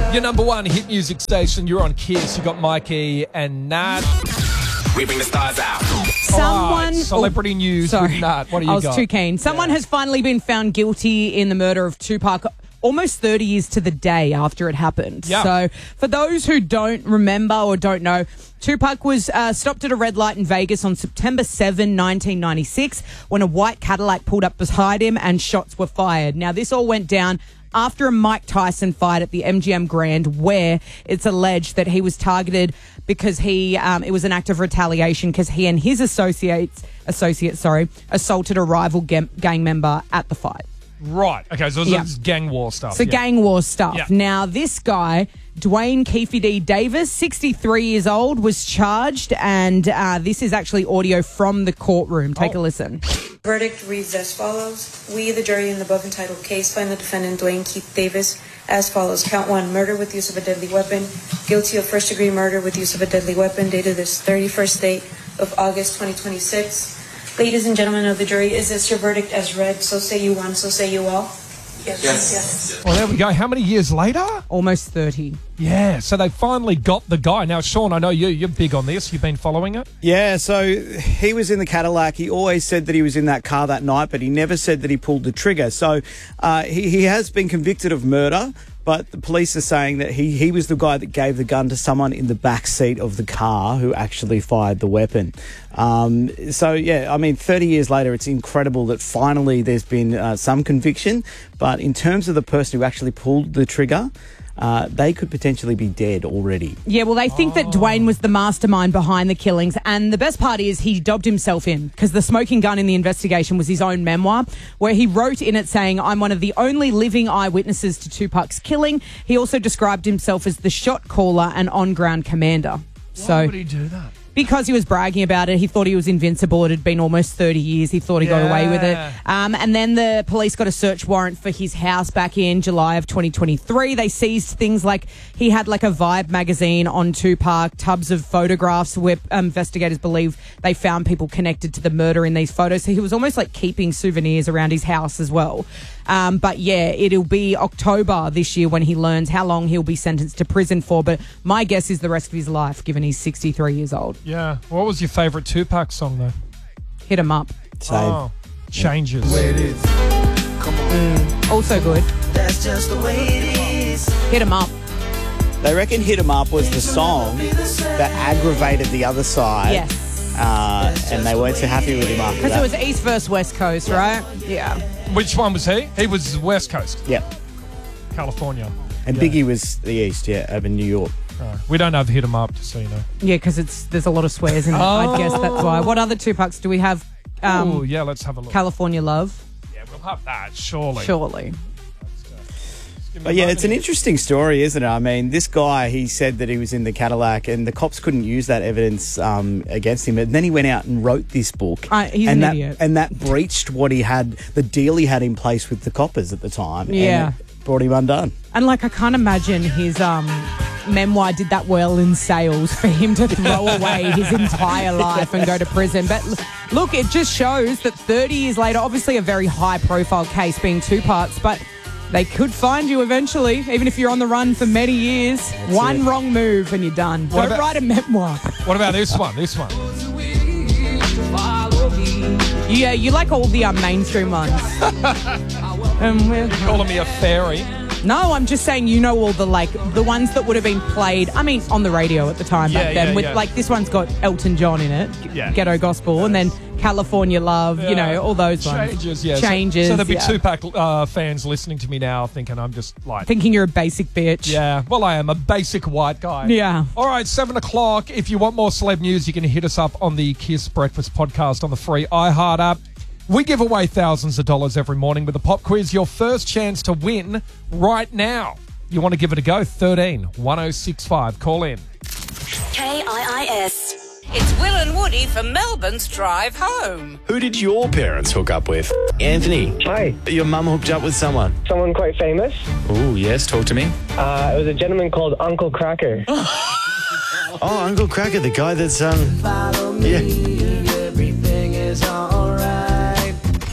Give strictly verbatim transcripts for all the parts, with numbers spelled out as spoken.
Your number one hit music station. You're on Kiss. You got Mikey and Nat. We bring the stars out. Someone... Right, celebrity oh, news sorry. with Nat. What do you I was got? too keen. Someone Yeah. has finally been found guilty in the murder of Tupac almost thirty years to the day after it happened. Yeah. So for those who don't remember or don't know, Tupac was uh, stopped at a red light in Vegas on September seventh, nineteen ninety-six, when a white Cadillac pulled up beside him and shots were fired. Now, this all went down after a Mike Tyson fight at the M G M Grand, where it's alleged that he was targeted because he um, it was an act of retaliation because he and his associates associates sorry assaulted a rival gang, gang member at the fight. Right. Okay, so it's Yeah. gang war stuff. So yeah. gang war stuff. Yeah. Now, this guy, Dwayne Keefe D. Davis, sixty-three years old, was charged, and uh, this is actually audio from the courtroom. Take Oh. a listen. Verdict reads as follows. We, the jury in the above entitled case, find the defendant Dwayne Keith Davis as follows. Count one, murder with use of a deadly weapon. Guilty of first degree murder with use of a deadly weapon, dated this thirty-first day of August twenty twenty-six. Ladies and gentlemen of the jury, is this your verdict as read? So say you one, so say you all. Yes. Yes. yes. Well, there we go. How many years later? Almost thirty. Yeah, so they finally got the guy. Now, Sean, I know you, you're big on this. You've been following it? Yeah, so he was in the Cadillac. He always said that he was in that car that night, but he never said that he pulled the trigger. So uh, he, he has been convicted of murder, but the police are saying that he, he was the guy that gave the gun to someone in the back seat of the car who actually fired the weapon. Um, so, yeah, I mean, thirty years later, it's incredible that finally there's been uh, some conviction. But in terms of the person who actually pulled the trigger, Uh, they could potentially be dead already. Yeah, well, they think that Dwayne was the mastermind behind the killings. And the best part is he dobbed himself in because the smoking gun in the investigation was his own memoir, where he wrote in it saying, I'm one of the only living eyewitnesses to Tupac's killing. He also described himself as the shot caller and on-ground commander. Why so, would he do that? Because he was bragging about it. He thought he was invincible. It had been almost thirty years. He thought he got away with it. Yeah. Um, and then the police got a search warrant for his house back in July of twenty twenty-three. They seized things like he had like a Vibe magazine on Tupac, tubs of photographs where um, investigators believe they found people connected to the murder in these photos. So he was almost like keeping souvenirs around his house as well. Um, but yeah, it'll be October this year when he learns how long he'll be sentenced to prison for. But my guess is the rest of his life, given he's sixty-three years old. Yeah. What was your favourite Tupac song, though? Hit him up. Same. Oh, Changes. Mm, also good. That's just the way it is. Hit him up. They reckon Hit 'Em Up was the song that aggravated the other side. Yes. Uh, and they weren't so happy with him after Because that. it was East versus West Coast, right? Yeah. Which one was he? He was West Coast, Yeah. California. And Yeah. Biggie was the East, yeah, over in New York. Right. We don't have Hit 'Em Up, just so you know. Yeah, because it's there's a lot of swears in it. I guess that's why. What other Tupacs do we have? Um, Oh, yeah, let's have a look. California Love, yeah, we'll have that, surely. surely. Give me But yeah, a it's an moment. interesting story, isn't it? I mean, this guy, he said that he was in the Cadillac and the cops couldn't use that evidence um, against him. And then he went out and wrote this book. Uh, he's and an that, idiot. And that breached what he had, the deal he had in place with the coppers at the time. Yeah. And it brought him undone. And like, I can't imagine his um, memoir did that well in sales for him to throw away his entire life and go to prison. But l- look, it just shows that thirty years later, obviously a very high-profile case being Tupac's, but they could find you eventually, even if you're on the run for many years. One it. wrong move and you're done. What Don't about- write a memoir. What about this one? This one. Yeah, you like all the um, mainstream ones. um, we're- Calling me a fairy. no, I'm just saying you know all the like the ones that would have been played. I mean, on the radio at the time Yeah, back then. yeah, with yeah. like this one's got Elton John in it, G- Yeah. Ghetto Gospel, and then California Love. You Yeah. know all those ones. Changes, yeah. So- Changes. So, there'll be yeah. Tupac uh, fans listening to me now thinking I'm just like... Thinking you're a basic bitch. Yeah, well, I am a basic white guy. Yeah. All right, seven o'clock. If you want more celeb news, you can hit us up on the Kiss Breakfast podcast on the free iHeart app. We give away thousands of dollars every morning with a pop quiz. Your first chance to win right now. You want to give it a go? thirteen one oh six five. Call in. K I I S. It's Will and Woody for Melbourne's Drive Home. Who did your parents hook up with? Anthony. Hi. Your mum hooked up with someone. Someone quite famous. Oh, yes. Talk to me. Uh, it was a gentleman called Uncle Cracker. Oh, Uncle Cracker, the guy that's, um... Yeah. Everything is alright.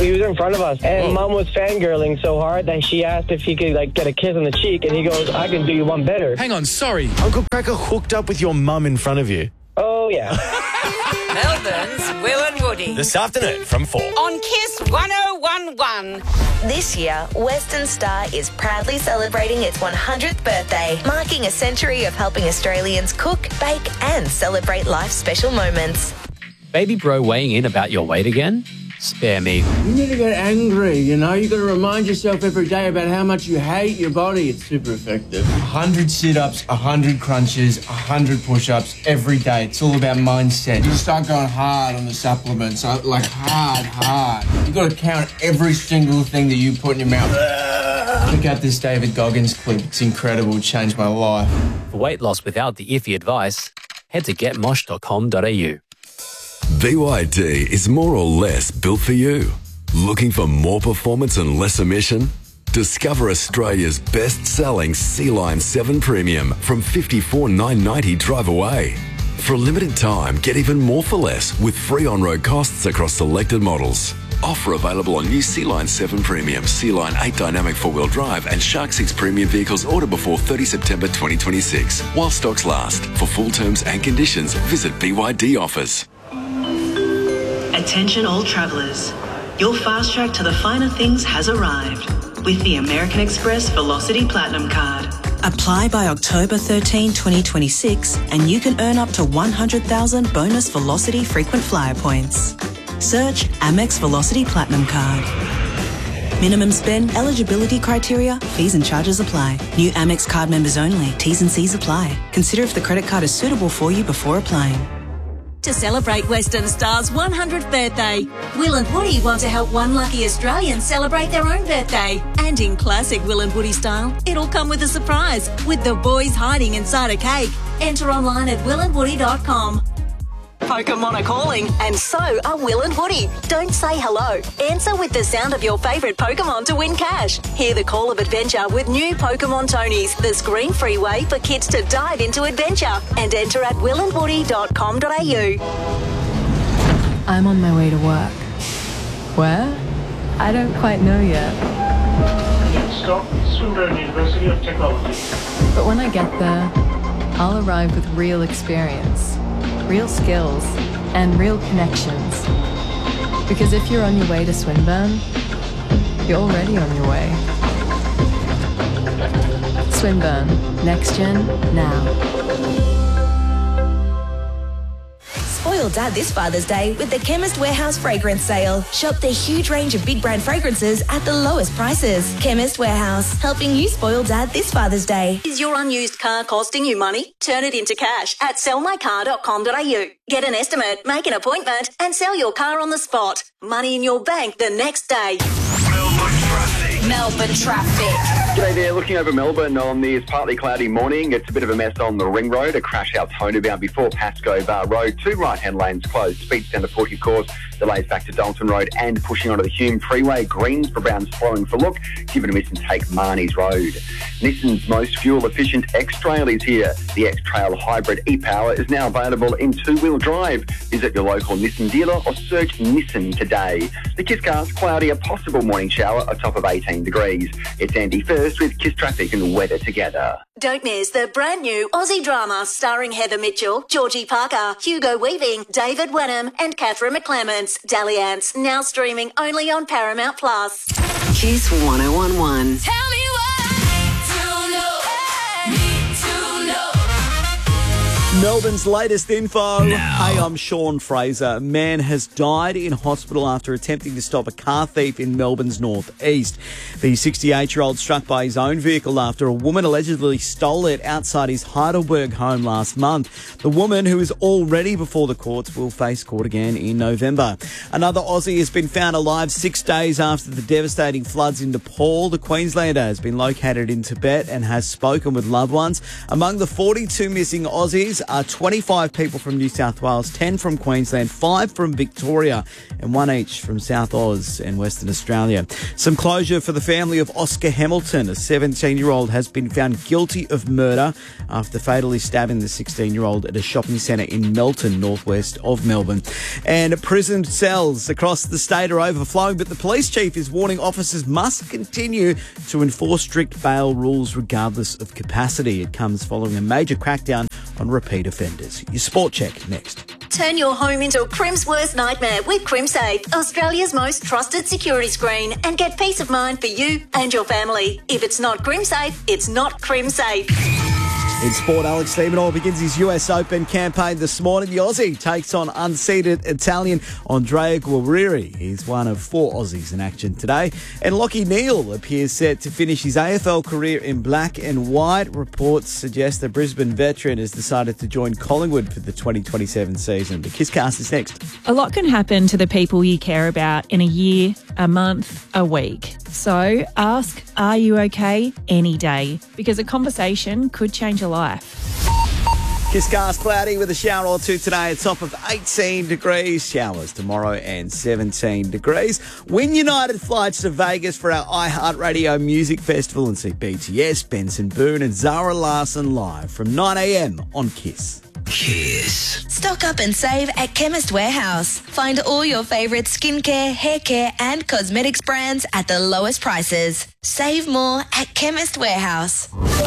He was in front of us, and Mum was fangirling so hard that she asked if he could like get a kiss on the cheek, and he goes, "I can do you one better." Hang on, sorry. Uncle Cracker hooked up with your mum in front of you. Oh yeah. Melbourne's Will and Woody. This afternoon from four. On Kiss one oh one one. This year, Western Star is proudly celebrating its one hundredth birthday, marking a century of helping Australians cook, bake and celebrate life's special moments. Baby bro weighing in about your weight again? Spare me. You need to get angry, you know? You got to remind yourself every day about how much you hate your body. It's super effective. one hundred sit-ups, one hundred crunches, one hundred push-ups every day. It's all about mindset. You start going hard on the supplements, like hard, hard. You got to count every single thing that you put in your mouth. Check out this David Goggins clip. It's incredible. It changed my life. For weight loss without the iffy advice, head to get mosh dot com dot a u. B Y D is more or less built for you. Looking for more performance and less emission? Discover Australia's best-selling Sea-Line seven Premium from fifty-four thousand nine hundred ninety dollars drive away. For a limited time, get even more for less with free on-road costs across selected models. Offer available on new Sea-Line seven Premium, Sea-Line eight Dynamic four-wheel drive and Shark six Premium vehicles order before thirtieth September twenty twenty-six. While stocks last. For full terms and conditions, visit B Y D Offers. Attention all travellers. Your fast track to the finer things has arrived with the American Express Velocity Platinum Card. Apply by October thirteenth, twenty twenty-six and you can earn up to one hundred thousand bonus Velocity frequent flyer points. Search Amex Velocity Platinum Card. Minimum spend, eligibility criteria, fees and charges apply. New Amex card members only. T's and C's apply. Consider if the credit card is suitable for you before applying. To celebrate Western Star's one hundredth birthday, Will and Woody want to help one lucky Australian celebrate their own birthday. And in classic Will and Woody style, it'll come with a surprise, with the boys hiding inside a cake. Enter online at will and woody dot com. Pokemon are calling, and so are Will and Woody. Don't say hello. Answer with the sound of your favourite Pokemon to win cash. Hear the call of adventure with new Pokemon Tonys, the screen-free way for kids to dive into adventure. And enter at will and woody dot com dot a u. I'm on my way to work. Where? I don't quite know yet. Next stop, Swinburne University of Technology. But when I get there, I'll arrive with real experience, real skills, and real connections. Because if you're on your way to Swinburne, you're already on your way. Swinburne, next gen, now. Spoil Dad this Father's Day with the Chemist Warehouse Fragrance Sale. Shop their huge range of big brand fragrances at the lowest prices. Chemist Warehouse, helping you spoil Dad this Father's Day. Is your unused car costing you money? Turn it into cash at sell my car dot com dot a u. Get an estimate, make an appointment, and sell your car on the spot. Money in your bank the next day. Melbourne traffic. G'day there, looking over Melbourne on this partly cloudy morning. It's a bit of a mess on the Ring Road, a crash out Tonabah before Pascoe Bar Road. Two right-hand lanes closed. Speeds down to forty, of course. Delays back to Dalton Road and pushing onto the Hume Freeway. Greens for Brown's slowing for look. Give it a miss and take Marnie's Road. Nissan's most fuel-efficient X-Trail is here. The X-Trail Hybrid e-Power is now available in two-wheel drive. Visit your local Nissan dealer or search Nissan today. The Kiss Cast, cloudy, a possible morning shower, a top of eighteen degrees. It's Andy First with Kiss Traffic and Weather Together. Don't miss the brand new Aussie drama starring Heather Mitchell, Georgie Parker, Hugo Weaving, David Wenham and Catherine McClements. Dalliance, now streaming only on Paramount Plus. Kiss one oh one one. Tell me Melbourne's latest info. Hey, I'm Sean Fraser. A man has died in hospital after attempting to stop a car thief in Melbourne's northeast. The sixty-eight-year-old struck by his own vehicle after a woman allegedly stole it outside his Heidelberg home last month. The woman, who is already before the courts, will face court again in November. Another Aussie has been found alive six days after the devastating floods in Nepal. The Queenslander has been located in Tibet and has spoken with loved ones. Among the forty-two missing Aussies are twenty-five people from New South Wales, ten from Queensland, five from Victoria, and one each from South Oz and Western Australia. Some closure for the family of Oscar Hamilton. A seventeen-year-old has been found guilty of murder after fatally stabbing the sixteen-year-old at a shopping centre in Melton, northwest of Melbourne. And prison cells across the state are overflowing, but the police chief is warning officers must continue to enforce strict bail rules regardless of capacity. It comes following a major crackdown on repeat offenders. Your sport check next. Turn your home into a Crim's worst nightmare with CrimSafe, Australia's most trusted security screen, and get peace of mind for you and your family. If it's not CrimSafe, it's not CrimSafe. In sport, Alex de Minaur begins his U S Open campaign this morning. The Aussie takes on unseeded Italian Andrea Guerrieri. He's one of four Aussies in action today. And Lachie Neale appears set to finish his A F L career in black and white. Reports suggest the Brisbane veteran has decided to join Collingwood for the twenty twenty-seven season. The Kisscast is next. A lot can happen to the people you care about in a year, a month, a week. So ask, are you okay any day? Because a conversation could change a life. Kisscast cloudy with a shower or two today. A top of eighteen degrees. Showers tomorrow and seventeen degrees. Win United flights to Vegas for our iHeartRadio Music Festival and see B T S, Benson Boone and Zara Larsson live from nine a.m. on Kiss. Kiss. Stock up and save at Chemist Warehouse. Find all your favourite skincare, hair care and cosmetics brands at the lowest prices. Save more at Chemist Warehouse.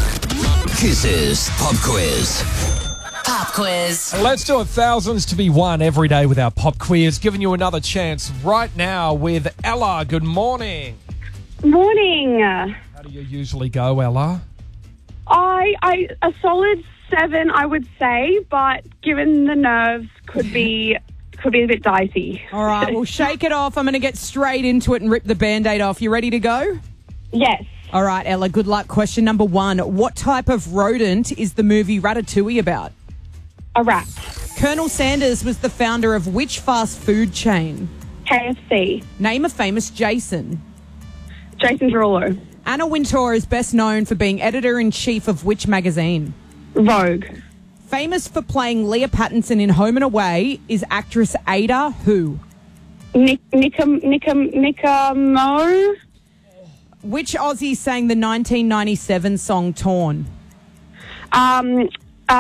Kiss's Pop Quiz. Pop Quiz. Let's do it. Thousands to be won every day with our Pop Quiz. Giving you another chance right now with Ella. Good morning. Morning. How do you usually go, Ella? I, I a solid seven, I would say, but given the nerves, could be could be a bit dicey. All right, well, shake it off. I'm going to get straight into it and rip the Band-Aid off. You ready to go? Yes. All right, Ella, good luck. Question number one. What type of rodent is the movie Ratatouille about? A rat. Colonel Sanders was the founder of which fast food chain? K F C. Name a famous Jason. Jason Derulo. Anna Wintour is best known for being editor-in-chief of which magazine? Vogue. Famous for playing Leah Pattinson in Home and Away is actress Ada who? Nick, Nicka, Nicka, Nicka Mo. Which Aussie sang the nineteen ninety-seven song Torn? Um, uh,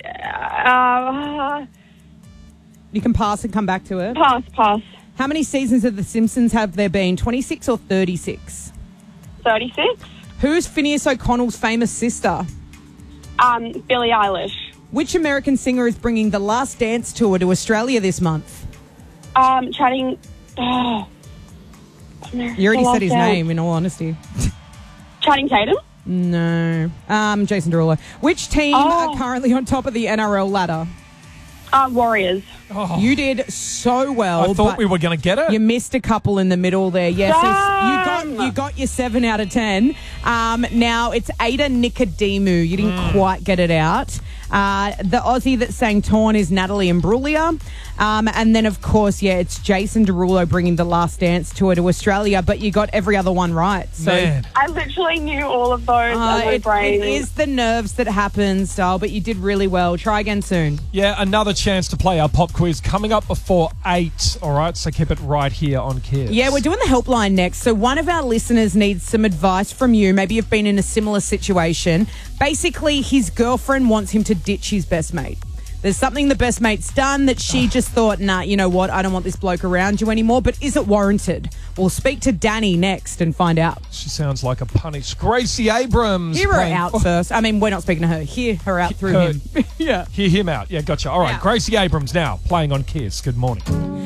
uh, you can pass and come back to it. Pass, pass. How many seasons of The Simpsons have there been? twenty-six or thirty-six? thirty-six. Who's Phineas O'Connell's famous sister? Um, Billie Eilish. Which American singer is bringing the Last Dance tour to Australia this month? Um, chatting. Oh. You already said his Dance. name, in all honesty. Channing Tatum? No. Um, Jason Derulo. Which team Oh. are currently on top of the N R L ladder? Uh, Warriors. Oh. You did so well. I thought but we were going to get it. You missed a couple in the middle there. Yes, Damn. you got you got your seven out of ten. Um, now it's Ada Nicodemu. You didn't Mm. quite get it out. Uh, the Aussie that sang Torn is Natalie Imbruglia. Um, and then, of course, yeah, it's Jason Derulo bringing the Last Dance tour to Australia, but you got every other one right. So Man. I literally knew all of those. uh, on my it, brain. it is the nerves that happen, Style, but you did really well. Try again soon. Yeah, another chance to play our pop quiz coming up before eight. All right, so keep it right here on Kiss. Yeah, we're doing the helpline next. So one of our listeners needs some advice from you. Maybe you've been in a similar situation. Basically, his girlfriend wants him to ditch his best mate. There's something the best mate's done that she just thought, nah, you know what, I don't want this bloke around you anymore, but is it warranted? We'll speak to Danny next and find out. She sounds like a punish. Gracie Abrams. Hear her playing- out first. I mean, we're not speaking to her. Hear her out through Her- him. yeah. Hear him out. Yeah, gotcha. All right, Yeah. Gracie Abrams now playing on Kiss. Good morning.